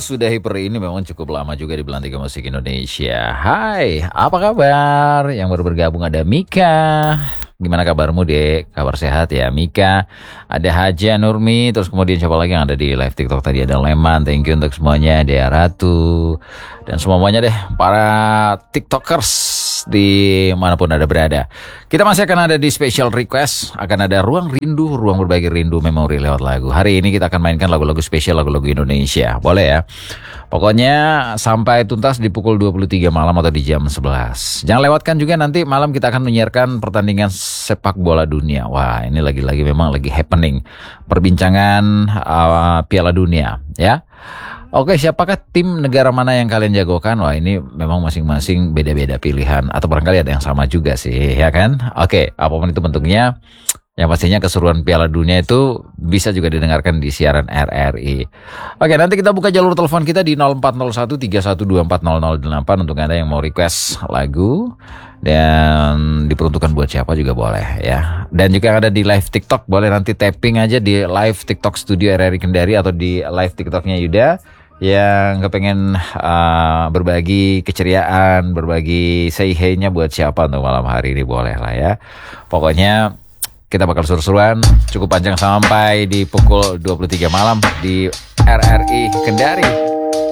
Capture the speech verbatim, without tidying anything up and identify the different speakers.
Speaker 1: sudah hiper ini memang cukup lama juga di Belantika Musik Indonesia. Hai, apa kabar? Yang baru bergabung ada Mika. Gimana kabarmu, Dek? Kabar sehat ya, Mika? Ada Haja Nurmi, terus kemudian siapa lagi yang ada di live TikTok tadi? Ada Leman, thank you untuk semuanya. Dea Ratu, dan semuanya deh, para TikTokers di manapun ada berada. Kita masih akan ada di special request, akan ada ruang rindu, ruang berbagi rindu memori lewat lagu. Hari ini kita akan mainkan lagu-lagu spesial, lagu-lagu Indonesia. Boleh ya? Pokoknya sampai tuntas di pukul dua puluh tiga malam atau di jam sebelas. Jangan lewatkan juga, nanti malam kita akan menyiarkan pertandingan sepak bola dunia. Wah, ini lagi-lagi memang lagi happening. Perbincangan uh, Piala Dunia, ya. Oke, siapakah tim negara mana yang kalian jagokan? Wah, ini memang masing-masing beda-beda pilihan. Atau barangkali ada yang sama juga sih, ya kan? Oke, apapun itu bentuknya, yang pastinya keseruan Piala Dunia itu bisa juga didengarkan di siaran R R I. Oke, nanti kita buka jalur telepon kita di nol empat nol satu tiga satu dua empat nol nol delapan untuk Anda yang mau request lagu. Dan diperuntukkan buat siapa juga boleh ya. Dan juga yang ada di live TikTok, boleh nanti tapping aja di live TikTok Studio R R I Kendari atau di live TikToknya Yuda. Yang kepengen uh, berbagi keceriaan, berbagi say hey-nya buat siapa untuk malam hari ini, boleh lah ya. Pokoknya kita bakal seru-seruan cukup panjang sampai di pukul dua puluh tiga malam di R R I Kendari.